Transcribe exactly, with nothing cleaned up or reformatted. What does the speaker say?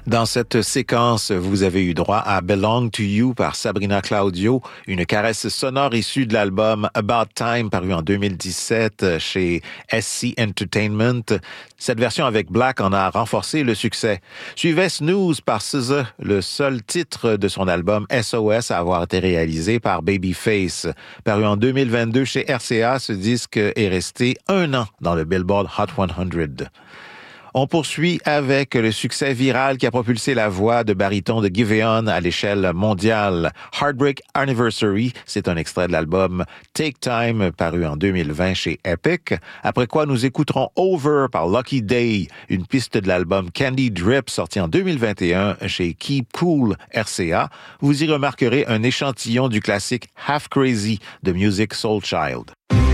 Dans cette séquence, vous avez eu droit à Belong to You par Sabrina Claudio, une caresse sonore issue de l'album About Time paru en deux mille dix-sept chez S C Entertainment. Cette version avec Black en a renforcé le succès. Suivait Snooze par S Z A, le seul titre de son album S O S à avoir été réalisé par Babyface. Paru en deux mille vingt-deux chez R C A, ce disque est resté un an dans le Billboard Hot cent. On poursuit avec le succès viral qui a propulsé la voix de baryton de Giveon à l'échelle mondiale. Heartbreak Anniversary, c'est un extrait de l'album Take Time, paru en deux mille vingt chez Epic. Après quoi, nous écouterons Over par Lucky Day, une piste de l'album Candy Drip, sorti en deux mille vingt et un chez Keep Cool R C A. Vous y remarquerez un échantillon du classique Half Crazy de Musiq Soulchild.